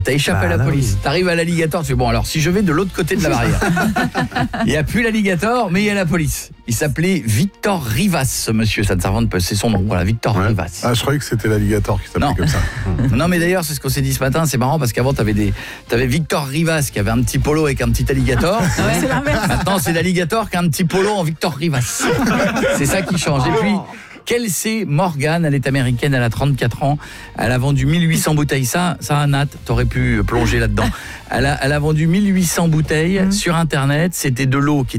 T'as échappé à la police, t'arrives à l'alligator, tu fais bon alors si je vais de l'autre côté de la barrière. Il n'y a plus l'alligator mais il y a la police. Il s'appelait Victor Rivas ce monsieur, ça ne s'invente pas, c'est son nom, voilà, Victor Rivas. Ah je croyais que c'était l'alligator qui s'appelait comme ça. Non mais d'ailleurs c'est ce qu'on s'est dit ce matin, c'est marrant parce qu'avant t'avais Victor Rivas qui avait un petit polo avec un petit alligator. C'est l'inverse. Maintenant c'est l'alligator qui a un petit polo en Victor Rivas. C'est ça qui change. Et puis Kelsey Morgan, elle est américaine, elle a 34 ans. Elle a vendu 1800 bouteilles. Ça Nat, t'aurais pu plonger là-dedans. Elle a vendu 1800 bouteilles sur Internet. C'était de l'eau qui